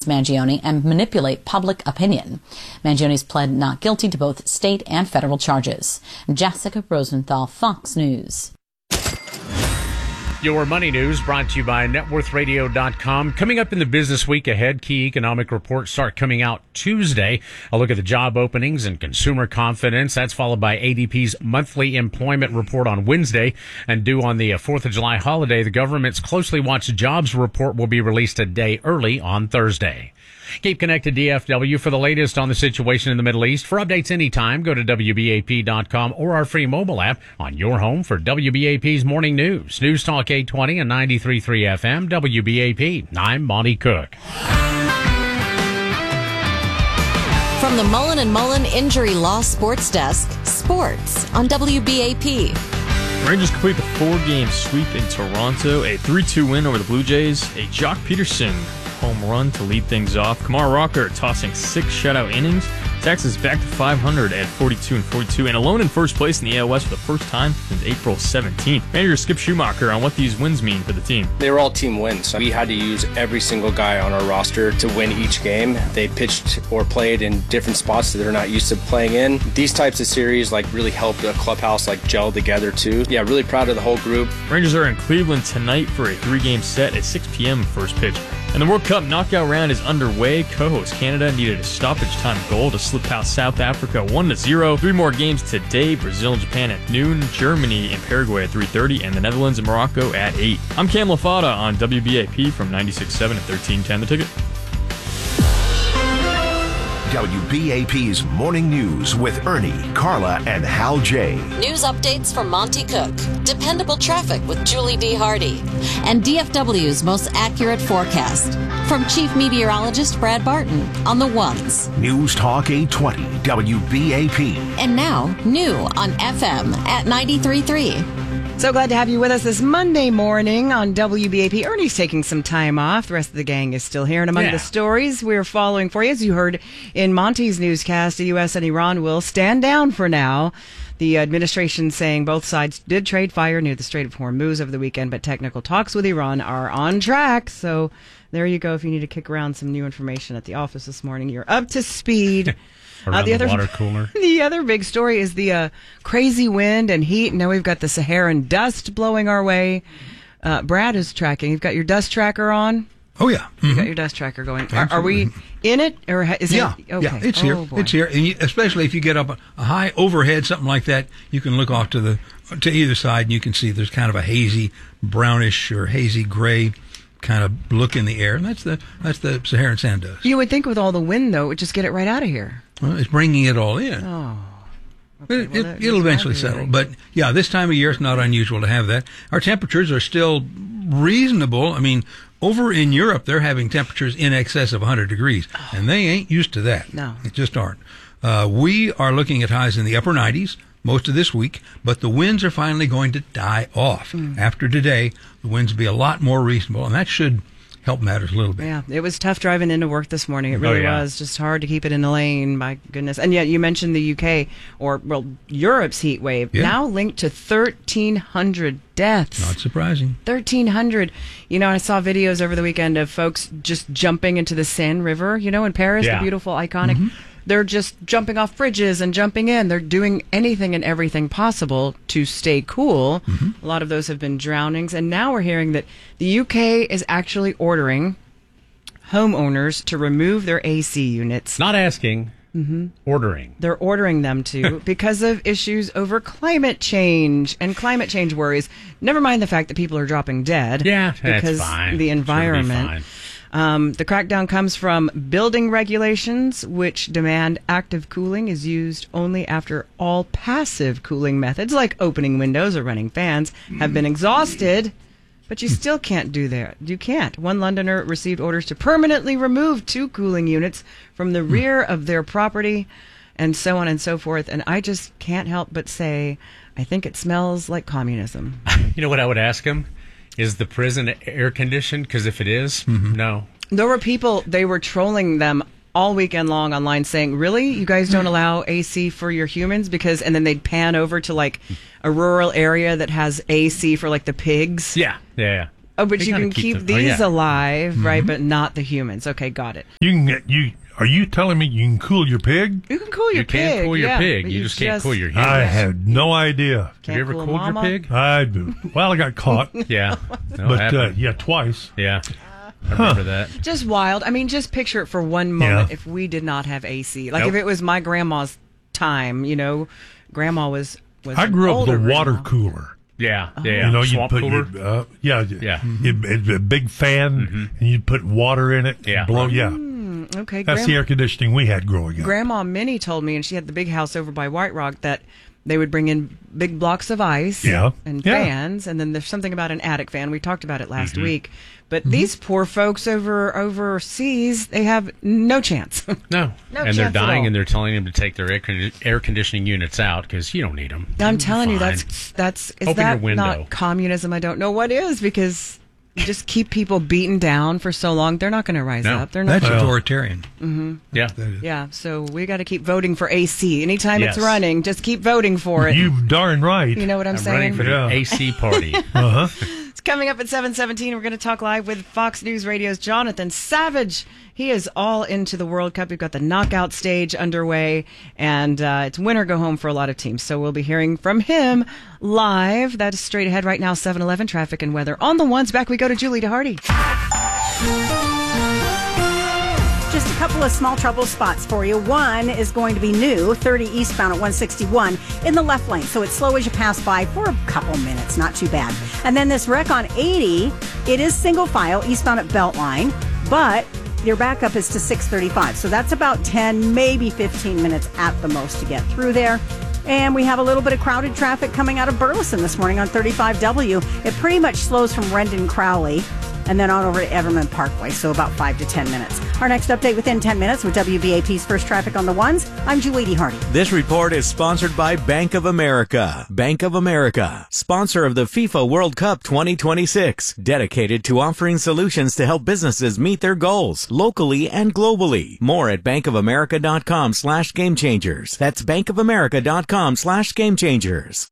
Mangione and manipulate public opinion. Mangione's pled not guilty to both state and federal charges. Jessica Rosenthal, Fox News. Your money news brought to you by networthradio.com. Coming up in the business week ahead, key economic reports start coming out Tuesday. A look at the job openings and consumer confidence. That's followed by ADP's monthly employment report on Wednesday. And due on the 4th of July holiday, the government's closely watched jobs report will be released a day early on Thursday. Keep connected DFW for the latest on the situation in the Middle East. For updates anytime, go to WBAP.com or our free mobile app on your home for WBAP's morning news. News Talk 820 and 93.3 FM, WBAP. I'm Monty Cook. From the Mullen & Mullen Injury Law Sports Desk, sports on WBAP. Rangers complete the 4-game sweep in Toronto, a 3-2 win over the Blue Jays, a Jock Peterson home run to lead things off. Kumar Rocker tossing 6 shutout innings. Texas back to 500 at 42-42 and alone in first place in the AL West for the first time since April 17th. Manager Skip Schumacher on what these wins mean for the team. They were all team wins. We had to use every single guy on our roster to win each game. They pitched or played in different spots that they're not used to playing in. These types of series really help the clubhouse gel together too. Yeah, really proud of the whole group. Rangers are in Cleveland tonight for a 3-game set at 6 p.m. first pitch. And the World Cup knockout round is underway. Co-host Canada needed a stoppage time goal to slip past South Africa 1-0. 3 more games today. Brazil and Japan at noon. Germany and Paraguay at 3:30. And the Netherlands and Morocco at 8. I'm Cam Lafada on WBAP from 96.7 at 1310 The Ticket. WBAP's Morning News with Ernie, Carla, and Hal J. News updates from Monty Cook. Dependable traffic with Julie D. Hardy. And DFW's most accurate forecast. From Chief Meteorologist Brad Barton on the ones. News Talk 820 WBAP. And now, new on FM at 93.3. So glad to have you with us this Monday morning on WBAP. Ernie's taking some time off. The rest of the gang is still here. And among the stories we're following for you, as you heard in Monty's newscast, the U.S. and Iran will stand down for now. The administration saying both sides did trade fire near the Strait of Hormuz over the weekend, but technical talks with Iran are on track. So there you go. If you need to kick around some new information at the office this morning, you're up to speed. The water cooler. The other big story is the crazy wind and heat. Now we've got the Saharan dust blowing our way. Brad is tracking. You've got your dust tracker on? Oh, yeah. Mm-hmm. You've got your dust tracker going. Are we in it? Or is it? Okay. Yeah, it's here. It's here. And especially if you get up a high overhead, something like that, you can look off to either side and you can see there's kind of a hazy brownish or hazy gray kind of look in the air, and that's the Saharan sand dust. You would think with all the wind, though, it would just get it right out of here. Well, it's bringing it all in. Oh. Okay, it'll eventually settle. But, yeah, this time of year, it's not unusual to have that. Our temperatures are still reasonable. I mean, over in Europe, they're having temperatures in excess of 100 degrees, and they ain't used to that. No. They just aren't. We are looking at highs in the upper 90s most of this week, but the winds are finally going to die off. After today, the winds will be a lot more reasonable, and that should help matters a little bit. Yeah, it was tough driving into work this morning. It really was. Just hard to keep it in the lane, my goodness. And yet you mentioned the UK, Europe's heat wave, now linked to 1,300 deaths. Not surprising. 1,300. I saw videos over the weekend of folks just jumping into the Seine River, in Paris, the beautiful, iconic. Mm-hmm. They're just jumping off bridges and jumping in. They're doing anything and everything possible to stay cool. Mm-hmm. A lot of those have been drownings. And now we're hearing that the UK is actually ordering homeowners to remove their AC units. Not asking, ordering. They're ordering them to because of issues over climate change and climate change worries. Never mind the fact that people are dropping dead. Yeah, because that's fine. The environment. The crackdown comes from building regulations, which demand active cooling is used only after all passive cooling methods, like opening windows or running fans, have been exhausted. But you still can't do that. You can't. One Londoner received orders to permanently remove 2 cooling units from the rear of their property, and so on and so forth. And I just can't help but say, I think it smells like communism. You know what I would ask him? Is the prison air conditioned? Because if it is, no. There were people, they were trolling them all weekend long online saying, really? You guys don't allow AC for your humans? And then they'd pan over to a rural area that has AC for the pigs. Yeah. Oh, but They you gotta can keep them- these yeah. alive, right? But not the humans. Okay, got it. Are you telling me you can cool your pig? You can cool your You pig. can cool your yeah, pig. but You just can't cool your humans. I had no idea. Have you ever cool cooled mama. your pig? I got caught, Yeah. No, but happened. yeah, twice. Yeah. I remember that. Just wild. I mean, just picture it for one moment Yeah. if we did not have AC. Like Nope. if it was my grandma's time, grandma was I grew up with older a water grandma. cooler. Yeah. Yeah. You know, you Swamp put cooler. yeah, a big fan, and you'd put water in it. Yeah. blow. Yeah, Okay, that's the air conditioning we had growing up. Grandma Minnie told me, and she had the big house over by White Rock, that they would bring in big blocks of ice Yeah. and Yeah. fans, and then there's something about an attic fan. We talked about it last week. But these poor folks overseas, they have no chance. No. No And they're chance at dying, all. and they're telling them to take their air conditioning units out because you don't need them. I'm telling you, Fine. that's is Open that your window. not communism? I don't know what is, because you just keep people beaten down for so long. They're not going to rise No. up. They're not. That's authoritarian. Yeah. Yeah, so we got to keep voting for AC. Anytime Yes. it's running, just keep voting for it. You darn right. You know what I'm I'm saying? running for Yeah. the AC party. It's coming up at 7:17. We're going to talk live with Fox News Radio's Jonathan Savage. He is all into the World Cup. We've got the knockout stage underway, and it's win or go home for a lot of teams. So we'll be hearing from him live. That is straight ahead right now, 7-Eleven traffic and weather. On the ones, back we go to Julie DeHardy. Just a couple of small trouble spots for you. One is going to be new, 30 eastbound at 161 in the left lane. So it's slow as you pass by for a couple minutes, not too bad. And then this wreck on 80, it is single file eastbound at Beltline, but your backup is to 635. So that's about 10, maybe 15 minutes at the most to get through there. And we have a little bit of crowded traffic coming out of Burleson this morning on 35W. It pretty much slows from Rendon Crowley and then on over to Everman Parkway, so about 5 to 10 minutes. Our next update within 10 minutes with WBAP's First Traffic on the Ones. I'm Julie DeHardy. This report is sponsored by Bank of America. Bank of America, sponsor of the FIFA World Cup 2026, dedicated to offering solutions to help businesses meet their goals locally and globally. More at bankofamerica.com/gamechangers. That's bankofamerica.com/gamechangers.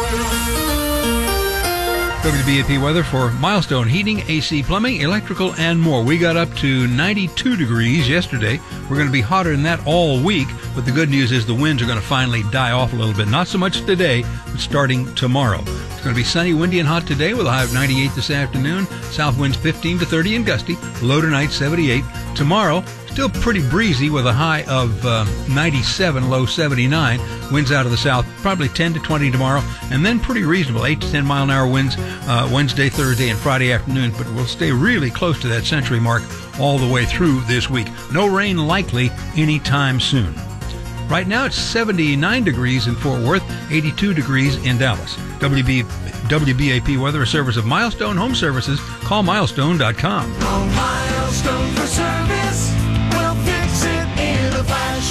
WBAP weather for Milestone Heating, AC Plumbing, Electrical, and more. We got up to 92 degrees yesterday. We're going to be hotter than that all week, but the good news is the winds are going to finally die off a little bit. Not so much today, but starting tomorrow. It's going to be sunny, windy, and hot today with a high of 98 this afternoon. South winds 15 to 30 and gusty. Low tonight 78. Tomorrow, still pretty breezy with a high of 97, low 79. Winds out of the south, probably 10 to 20 tomorrow, and then pretty reasonable, 8 to 10 mile an hour winds Wednesday, Thursday, and Friday afternoons, but we'll stay really close to that century mark all the way through this week. No rain likely anytime soon. Right now it's 79 degrees in Fort Worth, 82 degrees in Dallas. WBAP weather, a service of Milestone Home Services. Call milestone.com. Milestone for service. We'll fix it in a flash.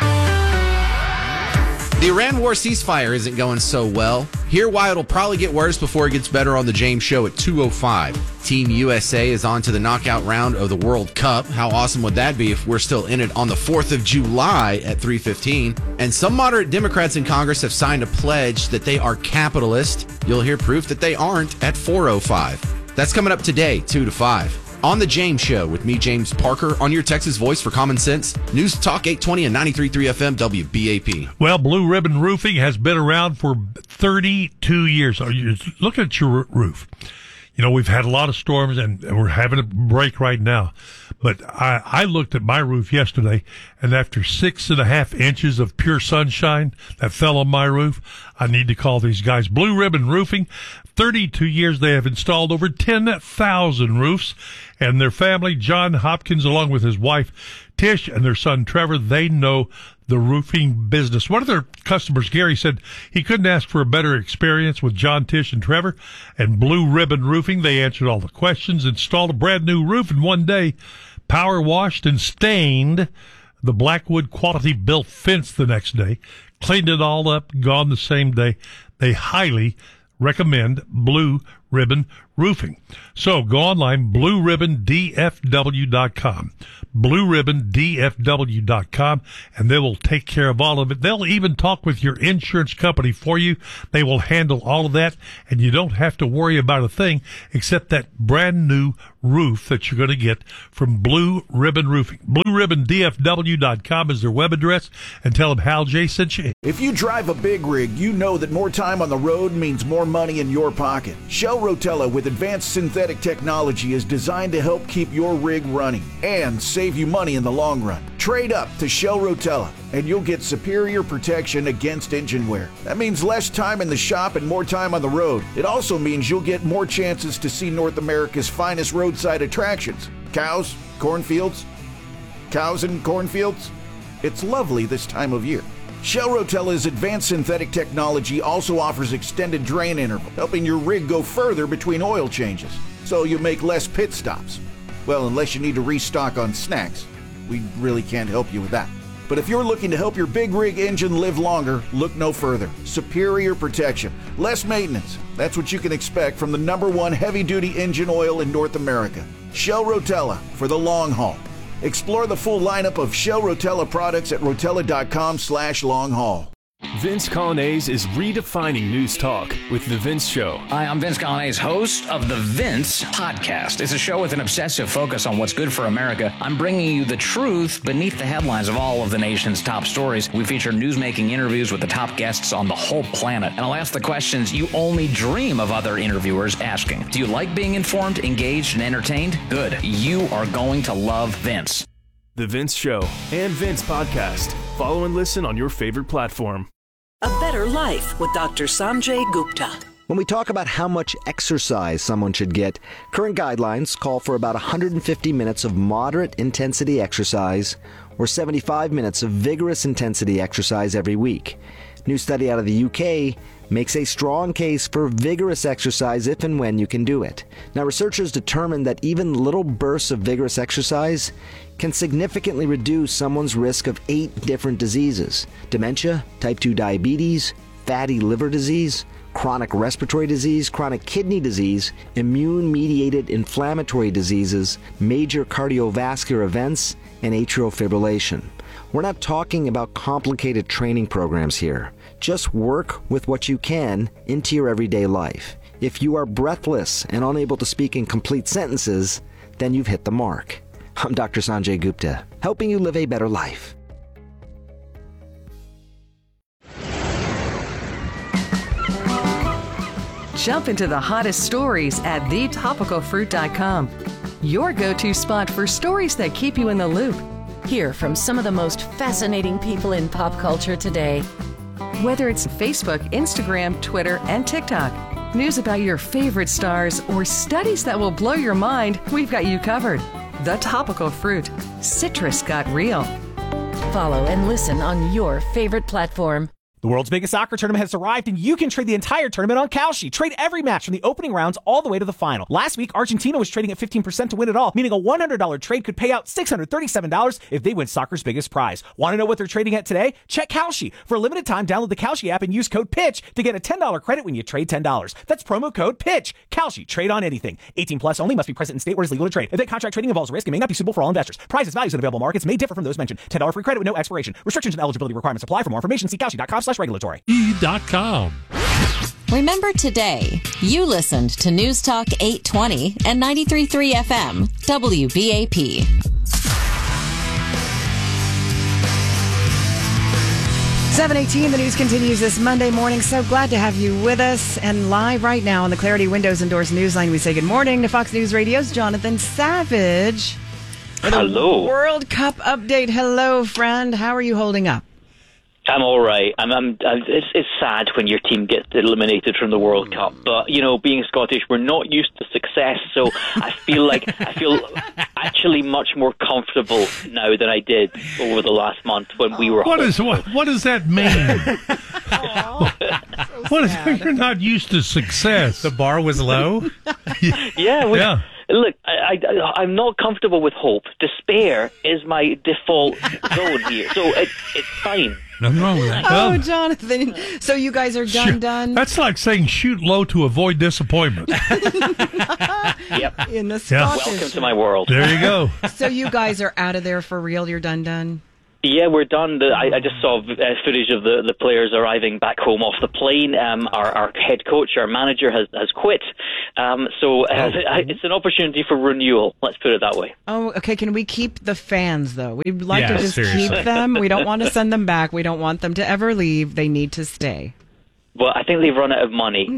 The Iran war ceasefire isn't going so well. Hear why it'll probably get worse before it gets better on the James Show at 2:05. Team USA is on to the knockout round of the World Cup. How awesome would that be if we're still in it on the 4th of July at 3:15? And some moderate Democrats in Congress have signed a pledge that they are capitalist. You'll hear proof that they aren't at 4:05. That's coming up today, 2 to 5. On the James Show with me, James Parker, on your Texas voice for Common Sense. News Talk 820 and 93.3 FM WBAP. Well, Blue Ribbon Roofing has been around for 32 years. Look at your roof. You know, we've had a lot of storms and we're having a break right now. But I looked at my roof yesterday, and after 6.5 inches of pure sunshine that fell on my roof, I need to call these guys. Blue Ribbon Roofing, 32 years they have installed over 10,000 roofs, and their family, John Hopkins, along with his wife, Tish, and their son, Trevor, they know the roofing business. One of their customers, Gary, said he couldn't ask for a better experience with John, Tish, and Trevor. And Blue Ribbon Roofing, they answered all the questions, installed a brand new roof in one day, power washed and stained the Blackwood quality built fence the next day, cleaned it all up, gone the same day. They highly recommend Blue Ribbon Roofing. So go online, blueribbondfw.com, blueribbondfw.com, and they will take care of all of it. They'll even talk with your insurance company for you. They will handle all of that, and you don't have to worry about a thing except that brand new roof that you're going to get from Blue Ribbon Roofing. blueribbondfw.com is their web address, and tell them Hal J sent you. If you drive a big rig, you know that more time on the road means more money in your pocket. Shell Rotella with advanced synthetic technology is designed to help keep your rig running and save you money in the long run. Trade up to Shell Rotella and you'll get superior protection against engine wear. That means less time in the shop and more time on the road. It also means you'll get more chances to see North America's finest roadside attractions. Cows, cornfields, cows and cornfields. It's lovely this time of year. Shell Rotella's advanced synthetic technology also offers extended drain interval, helping your rig go further between oil changes, so you make less pit stops. Well, unless you need to restock on snacks. We really can't help you with that. But if you're looking to help your big rig engine live longer, look no further. Superior protection, less maintenance. That's what you can expect from the #1 heavy-duty engine oil in North America. Shell Rotella for the long haul. Explore the full lineup of Shell Rotella products at rotella.com/long-haul. Vince Colonnese is redefining news talk with The Vince Show. Hi, I'm Vince Colonnese, host of The Vince Podcast. It's a show with an obsessive focus on what's good for America. I'm bringing you the truth beneath the headlines of all of the nation's top stories. We feature news-making interviews with the top guests on the whole planet. And I'll ask the questions you only dream of other interviewers asking. Do you like being informed, engaged, and entertained? Good. You are going to love Vince. The Vince Show and Vince Podcast. Follow and listen on your favorite platform. A Better Life with Dr. Sanjay Gupta. When we talk about how much exercise someone should get, current guidelines call for about 150 minutes of moderate intensity exercise or 75 minutes of vigorous intensity exercise every week. New study out of the UK makes a strong case for vigorous exercise if and when you can do it. Now, researchers determined that even little bursts of vigorous exercise can significantly reduce someone's risk of 8 different diseases: dementia, type 2 diabetes, fatty liver disease, chronic respiratory disease, chronic kidney disease, immune-mediated inflammatory diseases, major cardiovascular events, and atrial fibrillation. We're not talking about complicated training programs here. Just work with what you can into your everyday life. If you are breathless and unable to speak in complete sentences, then you've hit the mark. I'm Dr. Sanjay Gupta, helping you live a better life. Jump into the hottest stories at thetopicalfruit.com. Your go-to spot for stories that keep you in the loop. Hear from some of the most fascinating people in pop culture today. Whether it's Facebook, Instagram, Twitter, and TikTok, news about your favorite stars, or studies that will blow your mind, we've got you covered. The Topical Fruit. Citrus got real. Follow and listen on your favorite platform. The world's biggest soccer tournament has arrived, and you can trade the entire tournament on Kalshi. Trade every match from the opening rounds all the way to the final. Last week, Argentina was trading at 15% to win it all, meaning a $100 trade could pay out $637 if they win soccer's biggest prize. Want to know what they're trading at today? Check Kalshi. For a limited time, download the Kalshi app and use code PITCH to get a $10 credit when you trade $10. That's promo code PITCH. Kalshi. Trade on anything. 18 plus only. Must be present in state where it's legal to trade. Event contract trading involves risk and may not be suitable for all investors. Prices, values, and available markets may differ from those mentioned. $10 free credit with no expiration. Restrictions and eligibility requirements apply. For more information, see Kalshi.com/regulatory. Remember today, you listened to News Talk 820 and 93.3 FM, WBAP. (7:18). The news continues this Monday morning. So glad to have you with us. And live right now on the Clarity Windows and Doors Newsline, we say good morning to Fox News Radio's Jonathan Savage. Hello. World Cup update. Hello, friend. How are you holding up? I'm all right. It's sad when your team gets eliminated from the World Cup, but you know, being Scottish, we're not used to success, so I feel actually much more comfortable now than I did over the last month when we were. What does that mean? You're not used to success. The bar was low. Yeah. Look, I'm not comfortable with hope. Despair is my default zone here, so it's fine. Nothing wrong with that. Oh, Jonathan. So you guys are done? That's like saying shoot low to avoid disappointment. Yep. In the Scottish. Welcome to my world. There you go. So you guys are out of there for real? You're done? Yeah, we're done. I just saw footage of the players arriving back home off the plane. Our head coach, our manager, has quit. It's an opportunity for renewal. Let's put it that way. Oh, okay. Can we keep the fans, though? We'd like to just seriously. keep them. We don't want to send them back. We don't want them to ever leave. They need to stay. Well, I think they've run out of money.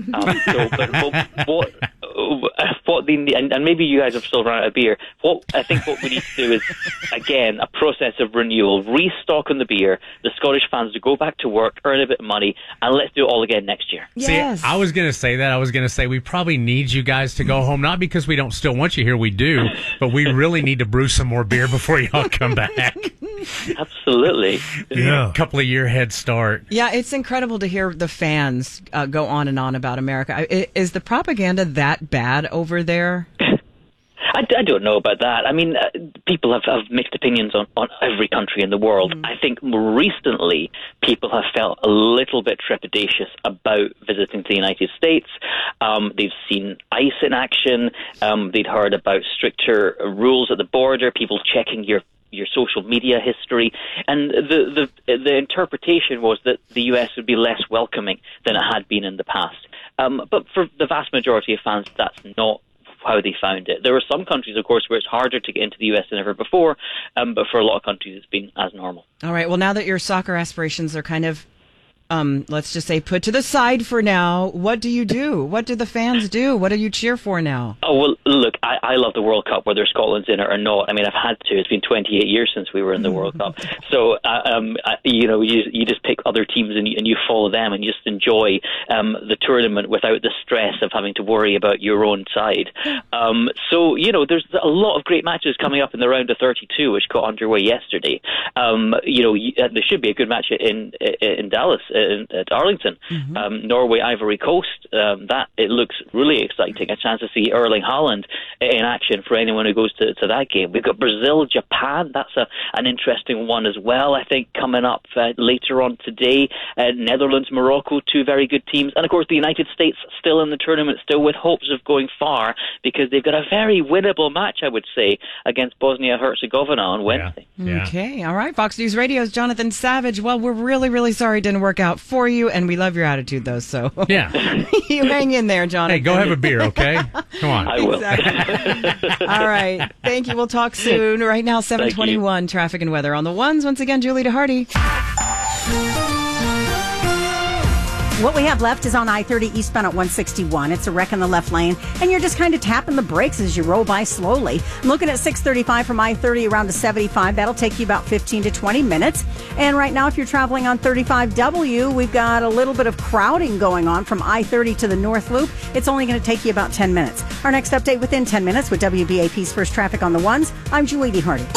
What they need, and maybe you guys have still run out of beer. What we need to do is, again, a process of renewal, restock on the beer, the Scottish fans to go back to work, earn a bit of money, and let's do it all again next year. Yes. See, I was going to say that. I was going to say we probably need you guys to go home, not because we don't still want you here, we do, but we really need to brew some more beer before y'all come back. Absolutely. Yeah. A couple of year head start. Yeah, it's incredible to hear the fans go on and on about America. Is the propaganda that bad over there? I don't know about that. I mean, people have mixed opinions on every country in the world. I think more recently, people have felt a little bit trepidatious about visiting the United States. They've seen ICE in action. They'd heard about stricter rules at the border, people checking your social media history, and the interpretation was that the US would be less welcoming than it had been in the past. But for the vast majority of fans, that's not how they found it. There are some countries, of course, where it's harder to get into the US than ever before, but for a lot of countries, it's been as normal. All right. Well, now that your soccer aspirations are kind of, let's just say, put to the side for now, what do you do? What do the fans do? What do you cheer for now? Oh, well, look, I love the World Cup, whether Scotland's in it or not. I mean, I've had to. It's been 28 years since we were in the World Cup. So, you just pick other teams and you follow them and you just enjoy the tournament without the stress of having to worry about your own side. There's a lot of great matches coming up in the round of 32, which got underway yesterday. There should be a good match in Dallas, at Arlington. Norway, Ivory Coast. That it looks really exciting. A chance to see Erling Haaland in action for anyone who goes to that game. We've got Brazil, Japan. That's an interesting one as well. I think coming up later on today. Netherlands, Morocco, two very good teams, and of course the United States still in the tournament, still with hopes of going far because they've got a very winnable match, I would say, against Bosnia-Herzegovina on Wednesday. Yeah. Okay, all right. Fox News Radio's Jonathan Savage. Well, we're really, really sorry it didn't work out for you, and we love your attitude, though. So yeah, you hang in there, Jonathan. Hey, go have a beer, okay? Come on. I will. Exactly. All right. Thank you. We'll talk soon. Right now, 7:21 traffic and weather on the ones. Once again, Julie DeHardy. What we have left is on I-30 eastbound at 161. It's a wreck in the left lane, and you're just kind of tapping the brakes as you roll by slowly. Looking at 635 from I-30 around to 75. That'll take you about 15 to 20 minutes. And right now, if you're traveling on 35W, we've got a little bit of crowding going on from I-30 to the North Loop. It's only going to take you about 10 minutes. Our next update within 10 minutes with WBAP's First Traffic on the Ones. I'm Julie DeHardy.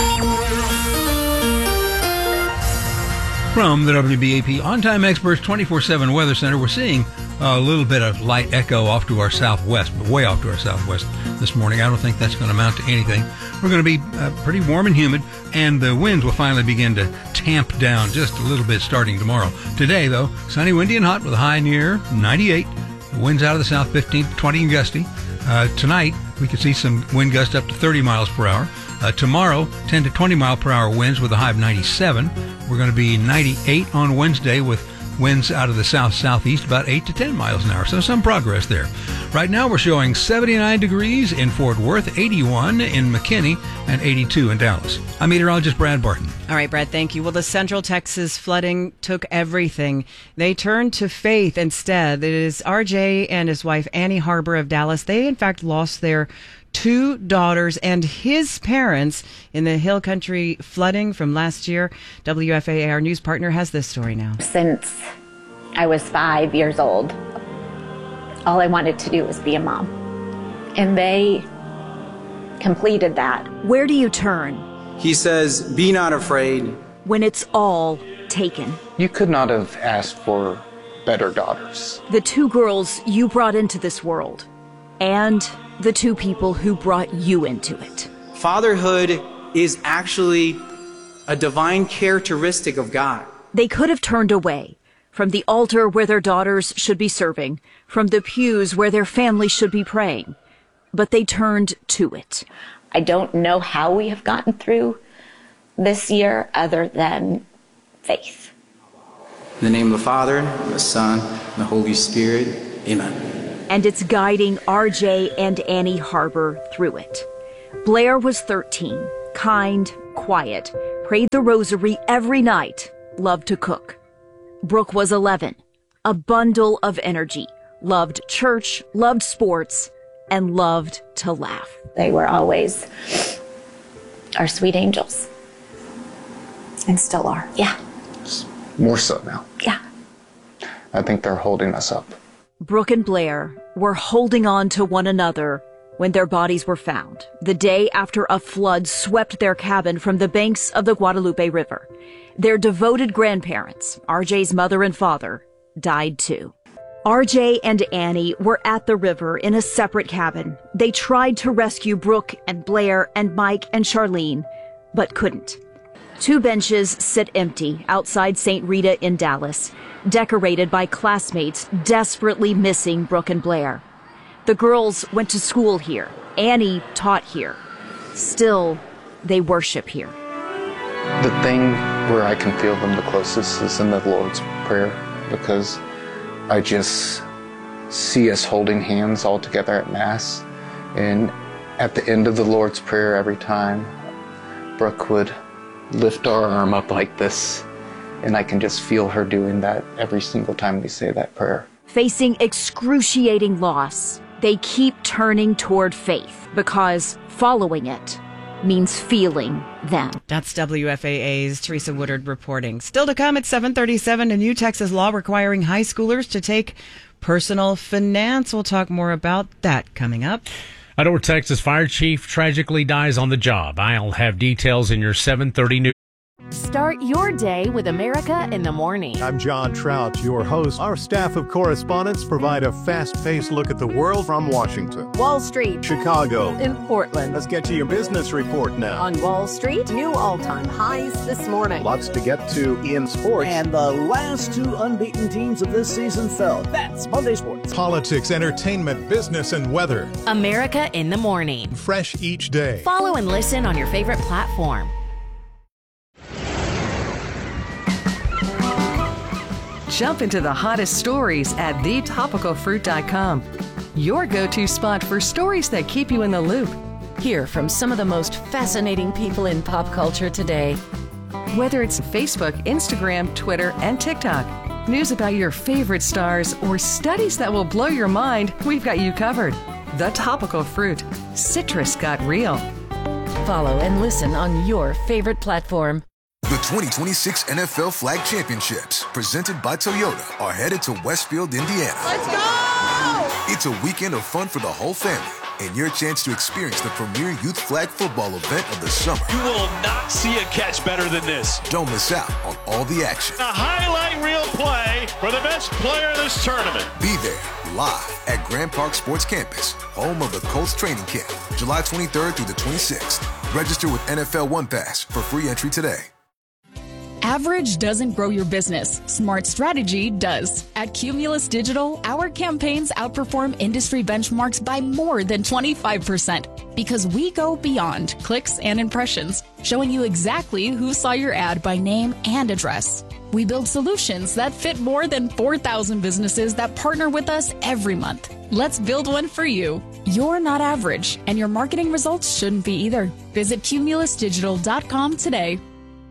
From the WBAP On-Time Experts 24/7 Weather Center, we're seeing a little bit of light echo off to our southwest, but way off to our southwest this morning. I don't think that's going to amount to anything. We're going to be pretty warm and humid, and the winds will finally begin to tamp down just a little bit starting tomorrow. Today, though, sunny, windy, and hot with a high near 98. The winds out of the south 15 to 20 and gusty. Tonight, we could see some wind gusts up to 30 miles per hour. Tomorrow, 10 to 20 mile per hour winds with a high of 97. We're going to be 98 on Wednesday with winds out of the south-southeast about 8 to 10 miles an hour. So some progress there. Right now we're showing 79 degrees in Fort Worth, 81 in McKinney, and 82 in Dallas. I'm meteorologist Brad Barton. All right, Brad, thank you. Well, the Central Texas flooding took everything. They turned to faith instead. It is RJ and his wife, Annie Harbor of Dallas. They, in fact, lost their 2 daughters and his parents in the Hill Country flooding from last year. WFAA, our news partner, has this story now. Since I was 5 years old, all I wanted to do was be a mom. And they completed that. Where do you turn? He says, be not afraid. When it's all taken. You could not have asked for better daughters. The 2 girls you brought into this world, and the 2 people who brought you into it. Fatherhood is actually a divine characteristic of God. They could have turned away from the altar where their daughters should be serving, from the pews where their families should be praying, but they turned to it. I don't know how we have gotten through this year other than faith. In the name of the Father, the Son, and the Holy Spirit, amen. And it's guiding RJ and Annie Harbor through it. Blair was 13, kind, quiet, prayed the rosary every night, loved to cook. Brooke was 11, a bundle of energy, loved church, loved sports, and loved to laugh. They were always our sweet angels. And still are. Yeah. More so now. Yeah. I think they're holding us up. Brooke and Blair were holding on to one another when their bodies were found, the day after a flood swept their cabin from the banks of the Guadalupe River. Their devoted grandparents, RJ's mother and father, died too. RJ and Annie were at the river in a separate cabin. They tried to rescue Brooke and Blair and Mike and Charlene, but couldn't. 2 benches sit empty outside St. Rita in Dallas, decorated by classmates desperately missing Brooke and Blair. The girls went to school here. Annie taught here. Still, they worship here. The thing where I can feel them the closest is in the Lord's Prayer, because I just see us holding hands all together at Mass. And at the end of the Lord's Prayer, every time, Brooke would lift our arm up like this, and I can just feel her doing that every single time we say that prayer. Facing excruciating loss, they keep turning toward faith because following it means feeling them. That's WFAA's Teresa Woodard reporting. Still to come at 7:37, a new Texas law requiring high schoolers to take personal finance. We'll talk more about that coming up. A North Texas fire chief tragically dies on the job. I'll have details in your 7:30 news. Start your day with America in the Morning. I'm John Trout, your host. Our staff of correspondents provide a fast-paced look at the world from Washington, Wall Street, Chicago, in Portland. Let's get to your business report now. On Wall Street, new all-time highs this morning. Lots to get to in sports. And the last 2 unbeaten teams of this season fell. That's Monday Sports. Politics, entertainment, business, and weather. America in the Morning. Fresh each day. Follow and listen on your favorite platform. Jump into the hottest stories at thetopicalfruit.com. Your go-to spot for stories that keep you in the loop. Hear from some of the most fascinating people in pop culture today. Whether it's Facebook, Instagram, Twitter, and TikTok, news about your favorite stars, or studies that will blow your mind, we've got you covered. The Topical Fruit. Citrus got real. Follow and listen on your favorite platform. The 2026 NFL Flag Championships, presented by Toyota, are headed to Westfield, Indiana. Let's go! It's a weekend of fun for the whole family and your chance to experience the premier youth flag football event of the summer. You will not see a catch better than this. Don't miss out on all the action. A highlight reel play for the best player in this tournament. Be there live at Grand Park Sports Campus, home of the Colts training camp, July 23rd through the 26th. Register with NFL One Pass for free entry today. Average doesn't grow your business. Smart strategy does. At Cumulus Digital, our campaigns outperform industry benchmarks by more than 25% because we go beyond clicks and impressions, showing you exactly who saw your ad by name and address. We build solutions that fit more than 4,000 businesses that partner with us every month. Let's build one for you. You're not average, and your marketing results shouldn't be either. Visit cumulusdigital.com today.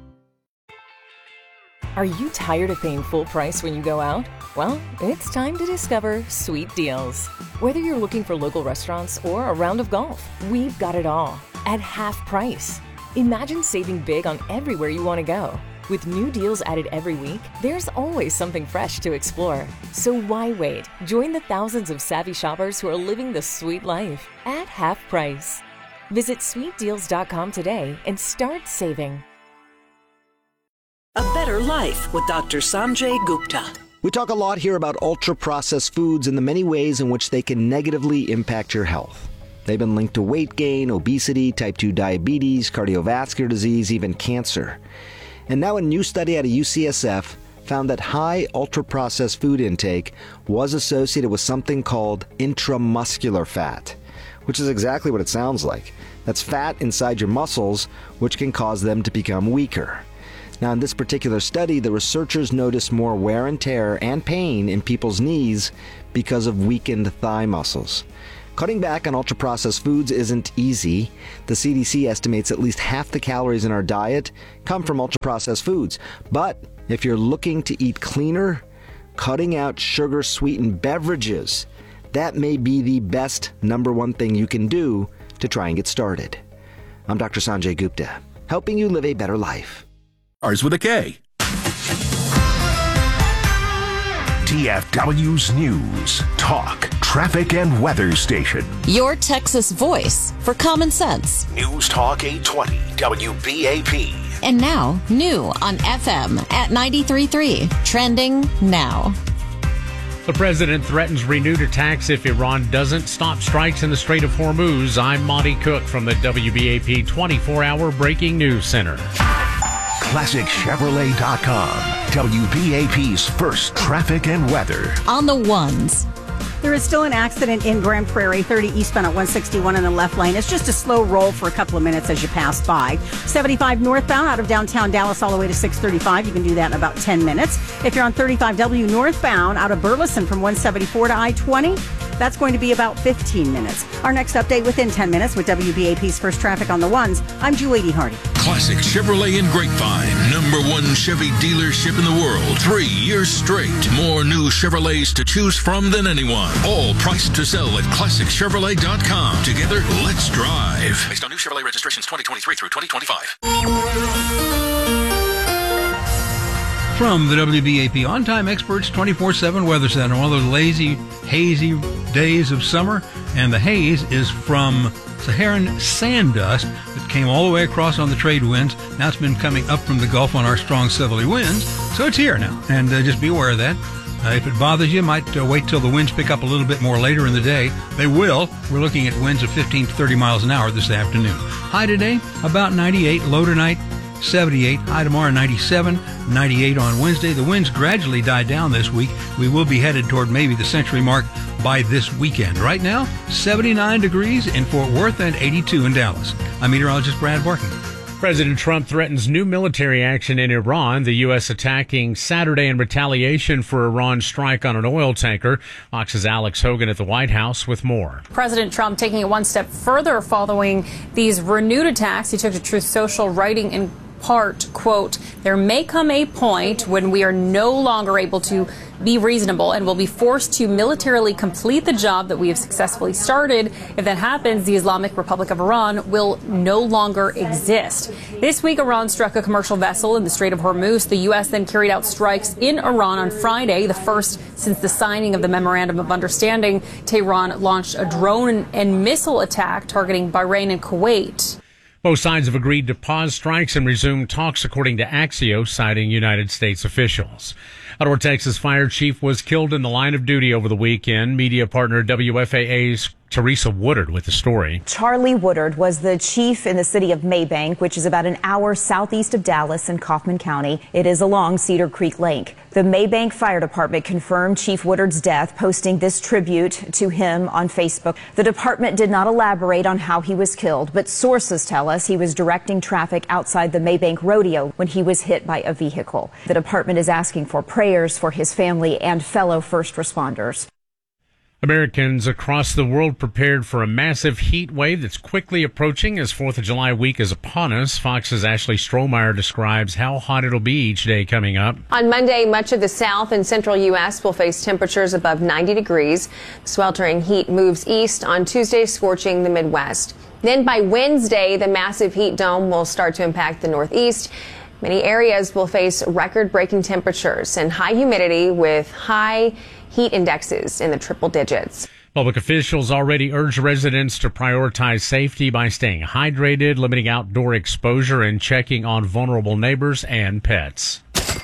Are you tired of paying full price when you go out? Well, it's time to discover Sweet Deals. Whether you're looking for local restaurants or a round of golf, we've got it all at half price. Imagine saving big on everywhere you want to go. With new deals added every week, there's always something fresh to explore. So why wait? Join the thousands of savvy shoppers who are living the sweet life at half price. Visit sweetdeals.com today and start saving. A Better Life with Dr. Sanjay Gupta. We talk a lot here about ultra-processed foods and the many ways in which they can negatively impact your health. They've been linked to weight gain, obesity, type 2 diabetes, cardiovascular disease, even cancer. And now a new study out of UCSF found that high ultra-processed food intake was associated with something called intramuscular fat, which is exactly what it sounds like. That's fat inside your muscles, which can cause them to become weaker. Now, in this particular study, the researchers noticed more wear and tear and pain in people's knees because of weakened thigh muscles. Cutting back on ultra-processed foods isn't easy. The CDC estimates at least half the calories in our diet come from ultra-processed foods. But if you're looking to eat cleaner, cutting out sugar-sweetened beverages, that may be the best number one thing you can do to try and get started. I'm Dr. Sanjay Gupta, helping you live a better life. Ours with a K. TFW's News, Talk, Traffic and Weather Station. Your Texas voice for common sense. News Talk 820 WBAP. And now, new on FM at 93.3. Trending now. The president threatens renewed attacks if Iran doesn't stop strikes in the Strait of Hormuz. I'm Monty Cook from the WBAP 24-hour Breaking News Center. ClassicChevrolet.com. WBAP's first traffic and weather. On the ones. There is still an accident in Grand Prairie, 30 eastbound at 161 in the left lane. It's just a slow roll for a couple of minutes as you pass by. 75 northbound out of downtown Dallas all the way to 635. You can do that in about 10 minutes. If you're on 35W northbound out of Burleson from 174 to I-20, that's going to be about 15 minutes. Our next update within 10 minutes with WBAP's first traffic on the ones. I'm Julie Hardy. Classic Chevrolet in Grapevine. #1 Chevy dealership in the world. 3 years straight. More new Chevrolets to choose from than anyone. All priced to sell at ClassicChevrolet.com. Together, let's drive. Based on new Chevrolet registrations 2023 through 2025. From the WBAP On-Time Experts 24/7 Weather Center, one of those lazy, hazy days of summer, and the haze is from Saharan sand dust that came all the way across on the trade winds. Now it's been coming up from the Gulf on our strong southerly winds, so it's here now, and just be aware of that. If it bothers you, might wait till the winds pick up a little bit more later in the day. They will. We're looking at winds of 15 to 30 miles an hour this afternoon. High today, about 98. Low tonight, 78. High tomorrow, 97. 98 on Wednesday. The winds gradually die down this week. We will be headed toward maybe the century mark by this weekend. Right now, 79 degrees in Fort Worth and 82 in Dallas. I'm meteorologist Brad Barking. President Trump threatens new military action in Iran, the U.S. attacking Saturday in retaliation for Iran's strike on an oil tanker. Fox's Alex Hogan at the White House with more. President Trump taking it one step further following these renewed attacks. He took to Truth Social, writing in part, quote, "There may come a point when we are no longer able to be reasonable and will be forced to militarily complete the job that we have successfully started. If that happens, the Islamic Republic of Iran will no longer exist." This week, Iran struck a commercial vessel in the Strait of Hormuz. The U.S. then carried out strikes in Iran on Friday, the first since the signing of the Memorandum of Understanding. Tehran launched a drone and missile attack targeting Bahrain and Kuwait. Both sides have agreed to pause strikes and resume talks, according to Axios, citing United States officials. A North Texas fire chief was killed in the line of duty over the weekend. Media partner WFAA's Teresa Woodard with the story. Charlie Woodard was the chief in the city of Maybank, which is about an hour southeast of Dallas in Kaufman County. It is along Cedar Creek Lake. The Maybank Fire Department confirmed Chief Woodard's death, posting this tribute to him on Facebook. The department did not elaborate on how he was killed, but sources tell us he was directing traffic outside the Maybank Rodeo when he was hit by a vehicle. The department is asking for prayers for his family and fellow first responders. Americans across the world prepared for a massive heat wave that's quickly approaching as 4th of July week is upon us. Fox's Ashley Strohmeyer describes how hot it'll be each day coming up. On Monday, much of the south and central U.S. will face temperatures above 90 degrees. The sweltering heat moves east on Tuesday, scorching the Midwest. Then by Wednesday, the massive heat dome will start to impact the Northeast. Many areas will face record-breaking temperatures and high humidity with high heat indexes in the triple digits. Public officials already urge residents to prioritize safety by staying hydrated, limiting outdoor exposure, and checking on vulnerable neighbors and pets.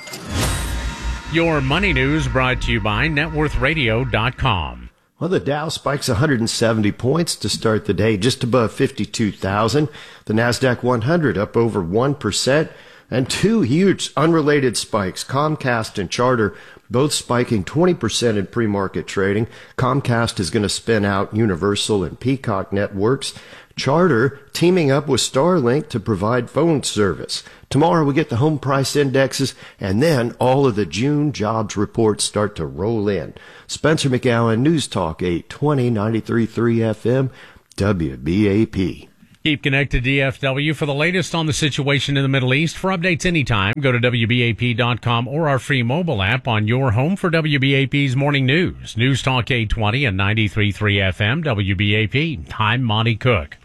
Your money news brought to you by NetworthRadio.com. Well, the Dow spikes 170 points to start the day, just above 52,000. The NASDAQ 100 up over 1%. And two huge unrelated spikes, Comcast and Charter, both spiking 20% in pre-market trading. Comcast is going to spin out Universal and Peacock networks. Charter teaming up with Starlink to provide phone service. Tomorrow we get the home price indexes, and then all of the June jobs reports start to roll in. Spencer McGowan, News Talk 820, 93.3 FM, WBAP. Keep connected to DFW for the latest on the situation in the Middle East. For updates anytime, go to WBAP.com or our free mobile app on your home for WBAP's morning news. News Talk 820 and 93.3 FM, WBAP. I'm Monty Cook.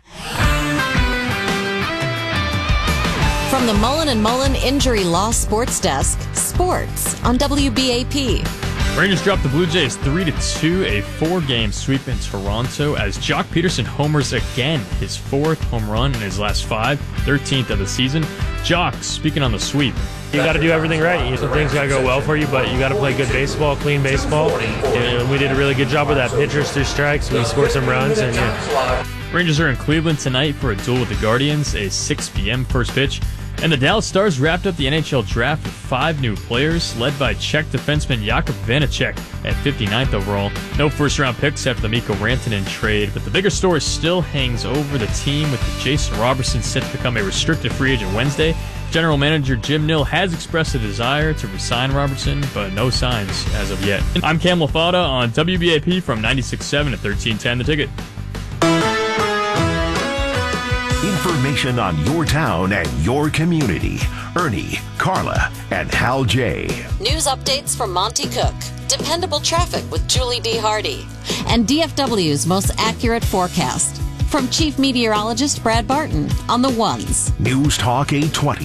From the Mullen & Mullen Injury Law Sports Desk, sports on WBAP. Rangers dropped the Blue Jays 3-2, a 4-game sweep in Toronto as Jock Peterson homers again, his 4th home run in his last 5, 13th of the season. Jock, speaking on the sweep. You got to do everything right. Some things got to go well for you, but you got to play good baseball, clean baseball. And we did a really good job with that. Pitchers through strikes. We scored some runs. Rangers are in Cleveland tonight for a duel with the Guardians, a 6 p.m. first pitch. And the Dallas Stars wrapped up the NHL draft with 5 new players, led by Czech defenseman Jakub Vanacek at 59th overall. No first-round picks after the Mikko Rantanen trade, but the bigger story still hangs over the team with Jason Robertson set to become a restricted free agent Wednesday. General Manager Jim Nill has expressed a desire to resign Robertson, but no signs as of yet. I'm Cam LaFada on WBAP from 96.7 at 1310 The Ticket. Information on your town and your community. Ernie, Carla, and Hal J. News updates from Monty Cook. Dependable traffic with Julie D. Hardy. And DFW's most accurate forecast. From Chief Meteorologist Brad Barton on the ones. News Talk 820,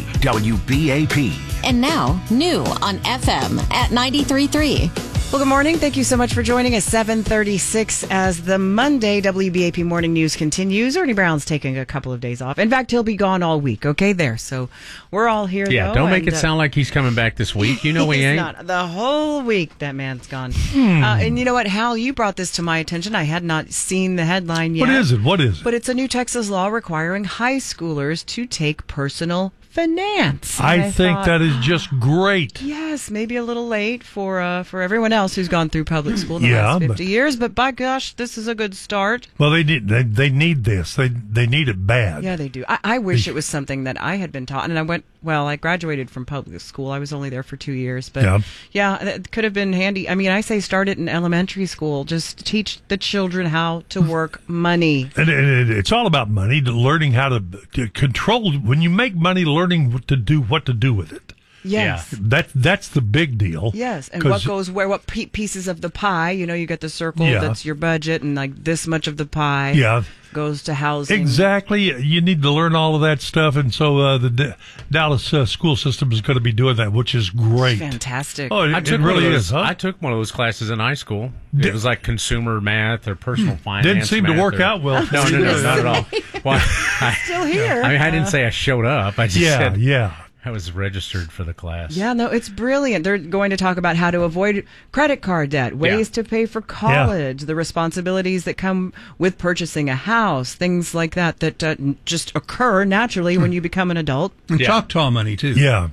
WBAP. And now, new on FM at 93.3. Well, good morning. Thank you so much for joining us. 7:36 as the Monday WBAP Morning News continues. Ernie Brown's taking a couple of days off. In fact, he'll be gone all week. Okay, there. So we're all here, Yeah, though, don't make it sound like he's coming back this week. You know he ain't. Not. The whole week, that man's gone. And you know what, Hal, you brought this to my attention. I had not seen the headline yet. What is it? What is it? But it's a new Texas law requiring high schoolers to take personal finance. I think that is just great. Yes, maybe a little late for everyone else who's gone through public school in the last 50 years, but by gosh, this is a good start. Well, they need this. They need it bad. Yeah, they do. I wish it was something that I had been taught, and I graduated from public school. I was only there for 2 years, but yeah, it could have been handy. I mean, I say start it in elementary school. Just teach the children how to work money. And it's all about money, learning how to control. When you make money, learning what to do with it. Yes. Yeah. That's the big deal. Yes, and what goes where, what pieces of the pie, you get the circle, that's your budget, and like this much of the pie goes to housing. Exactly. You need to learn all of that stuff, and so the Dallas school system is going to be doing that, which is great. Fantastic. Oh, it really is. Huh? I took one of those classes in high school. It was like consumer math or personal finance. Didn't seem to work out well. No, not at all. Well, still here. I mean, I didn't say I showed up. I just said yeah. I was registered for the class. Yeah, no, it's brilliant. They're going to talk about how to avoid credit card debt, ways to pay for college, the responsibilities that come with purchasing a house, things like that just occur naturally when you become an adult. And Choctaw money, too. Yeah.